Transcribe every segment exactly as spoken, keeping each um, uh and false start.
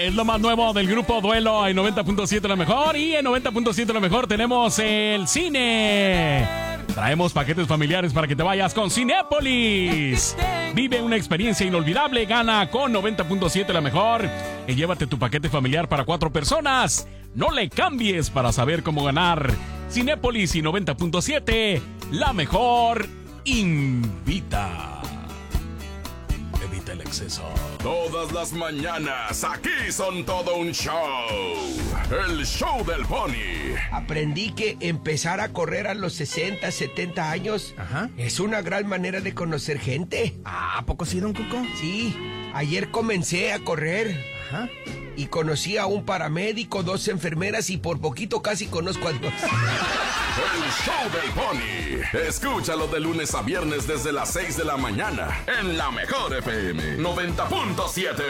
Es lo más nuevo del grupo Duelo en noventa punto siete La Mejor. Y en noventa punto siete La Mejor tenemos el cine. Traemos paquetes familiares para que te vayas con Cinépolis. Vive una experiencia inolvidable. Gana con noventa punto siete La Mejor. Y llévate tu paquete familiar para cuatro personas. No le cambies para saber cómo ganar. Cinépolis y noventa punto siete La Mejor invita. Evita el exceso. Todas las mañanas, aquí son todo un show. El show del Pony. Aprendí que empezar a correr a los sesenta, setenta años Ajá. es una gran manera de conocer gente. Ah, ¿a poco sí, don Cuco? Sí, ayer comencé a correr. Ajá. Y conocí a un paramédico, dos enfermeras y por poquito casi conozco a Dios. El show del Pony. Escúchalo de lunes a viernes desde las seis de la mañana en La Mejor F M noventa punto siete.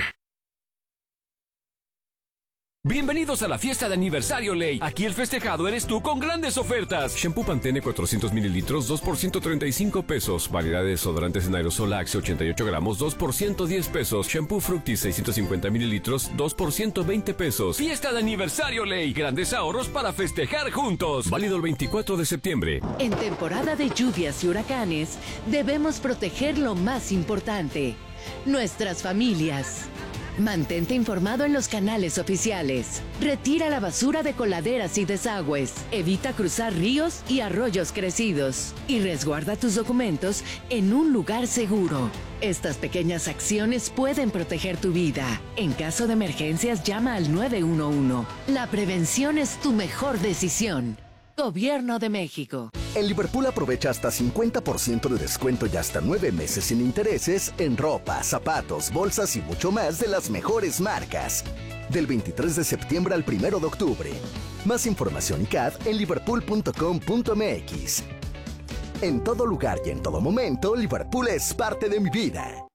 Bienvenidos a la fiesta de aniversario Ley. Aquí el festejado eres tú con grandes ofertas. Shampoo Pantene cuatrocientos mililitros, dos por ciento treinta y cinco pesos. Variedad de desodorantes en aerosol Axe ochenta y ocho gramos, dos por ciento diez pesos. Shampoo Fructis seiscientos cincuenta mililitros, dos por ciento veinte pesos. Fiesta de aniversario Ley. Grandes ahorros para festejar juntos. Válido el veinticuatro de septiembre. En temporada de lluvias y huracanes, debemos proteger lo más importante: nuestras familias. Mantente informado en los canales oficiales. Retira la basura de coladeras y desagües. Evita cruzar ríos y arroyos crecidos. Y resguarda tus documentos en un lugar seguro. Estas pequeñas acciones pueden proteger tu vida. En caso de emergencias, llama al nueve uno uno. La prevención es tu mejor decisión. Gobierno de México. En Liverpool aprovecha hasta cincuenta por ciento de descuento y hasta nueve meses sin intereses en ropa, zapatos, bolsas y mucho más de las mejores marcas. Del veintitrés de septiembre al primero de octubre. Más información y C A D en liverpool punto com punto m x. En todo lugar y en todo momento, Liverpool es parte de mi vida.